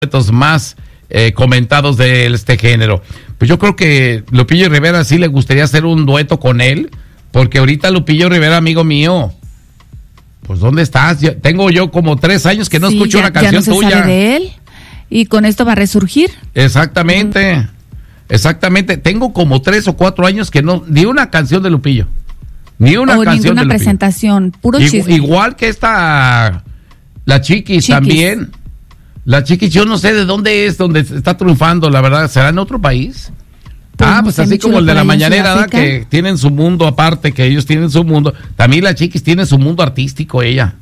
más comentados de este género. Pues yo creo que Lupillo Rivera sí le gustaría hacer un dueto con él, porque ahorita Lupillo Rivera, amigo mío, pues ¿dónde estás? Tengo yo como 3 años que no escucho una canción ya no se tuya. sabe de él, y con esto va a resurgir. Exactamente, exactamente. Tengo como 3 o 4 años que no, ni una canción de Lupillo. Ni una canción de ninguna Lupillo. Presentación, puro chisme. Igual que esta, la Chiquis también. La Chiquis, yo no sé de dónde es, donde está triunfando, la verdad. ¿Será en otro país? Pues así como el de la mañanera, ¿verdad? Que tienen su mundo aparte, que ellos tienen su mundo. También la Chiquis tiene su mundo artístico, ella.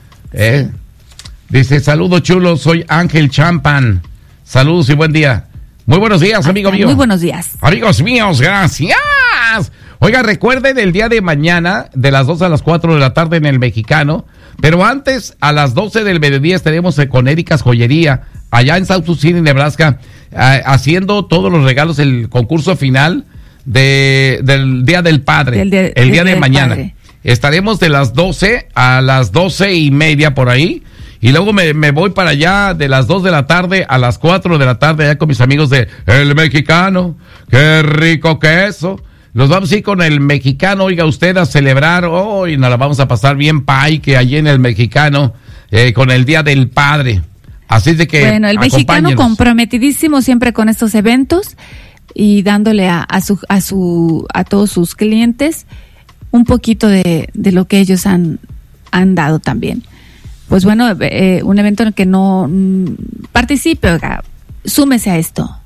Dice, saludos chulos, soy Ángel Champan. Saludos y buen día. Muy buenos días, amigo mío. Muy buenos días. Amigos míos, gracias. Oiga, recuerden el día de mañana, de las 2 a las 4 de la tarde en el Mexicano. Pero antes, a las 12 del mediodía, estaremos con Erika's Joyería, allá en South Sioux City, Nebraska, haciendo todos los regalos, el concurso final del Día del Padre, el día de mañana. Padre. Estaremos de las 12 a las 12:30 por ahí, y luego me voy para allá de las 2 de la tarde a las 4 de la tarde, allá con mis amigos de El Mexicano. ¡Qué rico queso! Los vamos a ir con el Mexicano, oiga usted, a celebrar hoy, nos la vamos a pasar bien que allí en el Mexicano, con el Día del Padre. Así de que bueno, el Mexicano comprometidísimo siempre con estos eventos y dándole a todos sus clientes un poquito de lo que ellos han dado también. Pues bueno, un evento en el que no participe, oiga, súmese a esto.